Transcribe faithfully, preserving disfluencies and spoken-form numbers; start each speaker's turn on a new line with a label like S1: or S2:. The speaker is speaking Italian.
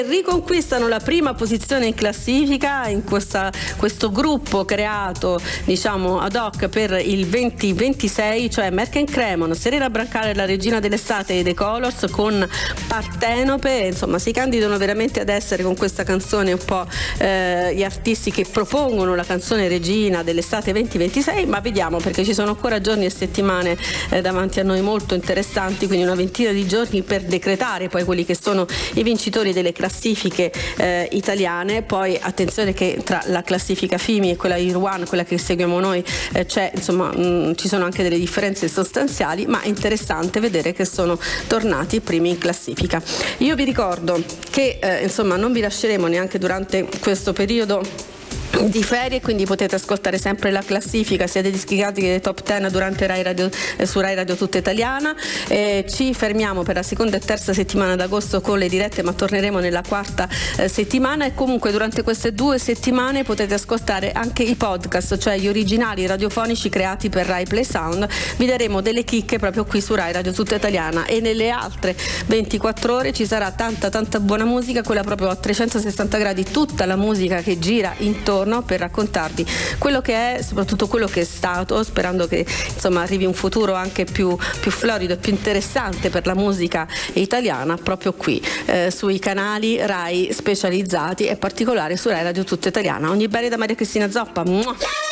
S1: riconquistano la prima posizione in classifica in questa, questo gruppo creato diciamo ad hoc per il venti ventisei, cioè Merck Cremon, Serena Brancale, la regina dell'estate e The Colors con Partenope. Insomma, si candidano veramente ad essere con questa canzone un po' eh, gli artisti che propongono la canzone regina dell'estate venti ventisei, ma vediamo, perché ci sono ancora giorni e settimane eh, davanti a noi molto interessanti, quindi una ventina di giorni per decretare poi quelli che sono i vincitori delle classifiche classifiche eh, italiane. Poi attenzione che tra la classifica FIMI e quella Year One, quella che seguiamo noi, eh, c'è insomma mh, ci sono anche delle differenze sostanziali, ma è interessante vedere che sono tornati primi in classifica. Io vi ricordo che eh, insomma non vi lasceremo neanche durante questo periodo di ferie, quindi potete ascoltare sempre la classifica sia dei dischi che dei top dieci durante Rai Radio, eh, su Rai Radio Tutta Italiana. Eh, ci fermiamo per la seconda e terza settimana d'agosto con le dirette, ma torneremo nella quarta eh, settimana, e comunque durante queste due settimane potete ascoltare anche i podcast, cioè gli originali radiofonici creati per Rai Play Sound. Vi daremo delle chicche proprio qui su Rai Radio Tutta Italiana, e nelle altre ventiquattro ore ci sarà tanta tanta buona musica, quella proprio a trecentosessanta gradi, tutta la musica che gira intorno, per raccontarvi quello che è, soprattutto quello che è stato, sperando che insomma arrivi un futuro anche più, più florido e più interessante per la musica italiana, proprio qui eh, sui canali Rai specializzati, e in particolare su Rai Radio Tutta Italiana. Ogni bene da Maria Cristina Zoppa. Mua!